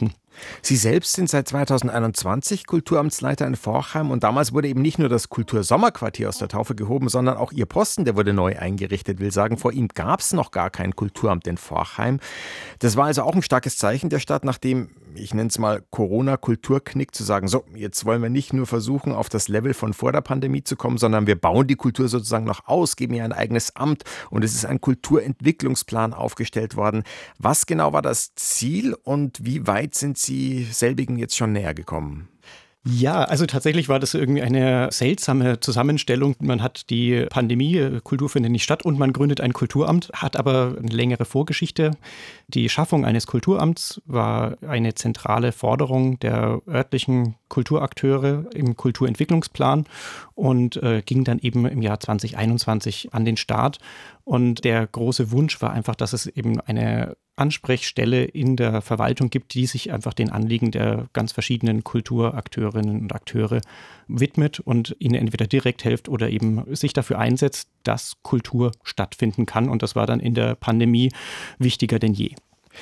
müssen. Sie selbst sind seit 2021 Kulturamtsleiter in Forchheim und damals wurde eben nicht nur das Kultursommerquartier aus der Taufe gehoben, sondern auch Ihr Posten, der wurde neu eingerichtet. Will sagen, vor ihm gab es noch gar kein Kulturamt in Forchheim. Das war also auch ein starkes Zeichen der Stadt, nachdem, ich nenne es mal Corona-Kulturknick, zu sagen, so, jetzt wollen wir nicht nur versuchen, auf das Level von vor der Pandemie zu kommen, sondern wir bauen die Kultur sozusagen noch aus, geben ihr ein eigenes Amt und es ist ein Kulturentwicklungsplan aufgestellt worden. Was genau war das Ziel und wie weit sind Sie selbigen jetzt schon näher gekommen? Ja, also tatsächlich war das irgendwie eine seltsame Zusammenstellung. Man hat die Pandemie, Kultur findet nicht statt und man gründet ein Kulturamt, hat aber eine längere Vorgeschichte. Die Schaffung eines Kulturamts war eine zentrale Forderung der örtlichen Kulturakteure im Kulturentwicklungsplan und ging dann eben im Jahr 2021 an den Start. Und der große Wunsch war einfach, dass es eben eine Ansprechstelle in der Verwaltung gibt, die sich einfach den Anliegen der ganz verschiedenen Kulturakteurinnen und Akteure widmet und ihnen entweder direkt hilft oder eben sich dafür einsetzt, dass Kultur stattfinden kann. Und das war dann in der Pandemie wichtiger denn je.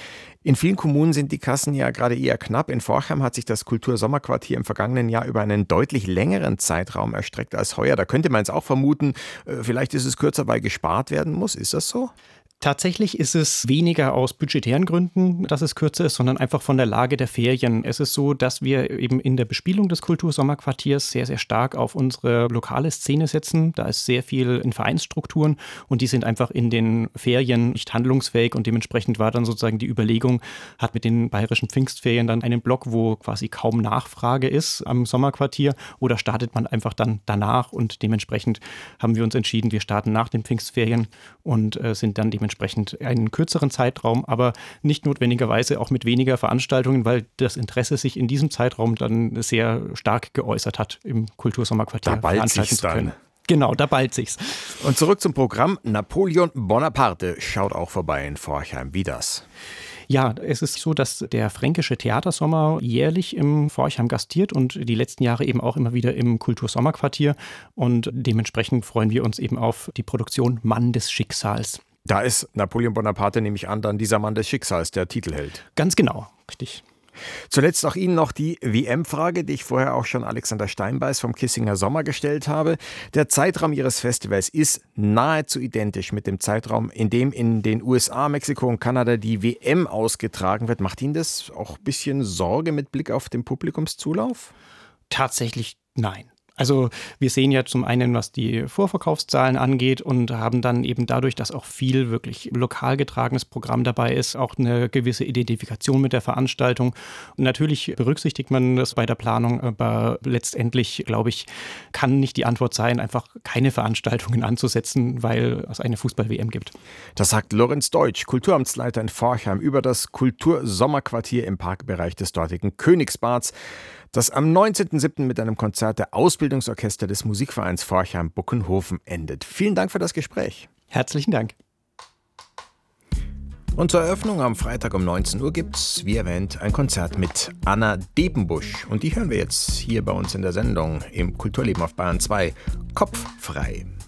In vielen Kommunen sind die Kassen ja gerade eher knapp. In Forchheim hat sich das Kultursommerquartier im vergangenen Jahr über einen deutlich längeren Zeitraum erstreckt als heuer. Da könnte man jetzt auch vermuten, vielleicht ist es kürzer, weil gespart werden muss. Ist das so? Tatsächlich ist es weniger aus budgetären Gründen, dass es kürzer ist, sondern einfach von der Lage der Ferien. Es ist so, dass wir eben in der Bespielung des Kultursommerquartiers sehr, sehr stark auf unsere lokale Szene setzen. Da ist sehr viel in Vereinsstrukturen und die sind einfach in den Ferien nicht handlungsfähig und dementsprechend war dann sozusagen die Überlegung, hat mit den bayerischen Pfingstferien dann einen Block, wo quasi kaum Nachfrage ist am Sommerquartier oder startet man einfach dann danach und dementsprechend haben wir uns entschieden, wir starten nach den Pfingstferien und sind dann dementsprechend einen kürzeren Zeitraum, aber nicht notwendigerweise auch mit weniger Veranstaltungen, weil das Interesse sich in diesem Zeitraum dann sehr stark geäußert hat, im Kultursommerquartier veranstalten zu können. Genau, da ballt sich's. Und zurück zum Programm. Napoleon Bonaparte schaut auch vorbei in Forchheim. Wie das? Ja, es ist so, dass der Fränkische Theatersommer jährlich im Forchheim gastiert und die letzten Jahre eben auch immer wieder im Kultursommerquartier. Und dementsprechend freuen wir uns eben auf die Produktion Mann des Schicksals. Da ist Napoleon Bonaparte, nehme ich an, dann dieser Mann des Schicksals, der Titelheld. Ganz genau, richtig. Zuletzt auch Ihnen noch die WM-Frage, die ich vorher auch schon Alexander Steinbeiß vom Kissinger Sommer gestellt habe. Der Zeitraum Ihres Festivals ist nahezu identisch mit dem Zeitraum, in dem in den USA, Mexiko und Kanada die WM ausgetragen wird. Macht Ihnen das auch ein bisschen Sorge mit Blick auf den Publikumszulauf? Tatsächlich nein. Also wir sehen ja zum einen, was die Vorverkaufszahlen angeht und haben dann eben dadurch, dass auch viel wirklich lokal getragenes Programm dabei ist, auch eine gewisse Identifikation mit der Veranstaltung. Und natürlich berücksichtigt man das bei der Planung, aber letztendlich, glaube ich, kann nicht die Antwort sein, einfach keine Veranstaltungen anzusetzen, weil es eine Fußball-WM gibt. Das sagt Lorenz Deutsch, Kulturamtsleiter in Forchheim, über das Kultursommerquartier im Parkbereich des dortigen Königsbads, das am 19.07. mit einem Konzert der Ausbildungsorchester des Musikvereins Forchheim-Buckenhofen endet. Vielen Dank für das Gespräch. Herzlichen Dank. Und zur Eröffnung am Freitag um 19 Uhr gibt's, wie erwähnt, ein Konzert mit Anna Debenbusch. Und die hören wir jetzt hier bei uns in der Sendung im Kulturleben auf Bayern 2. Kopf frei.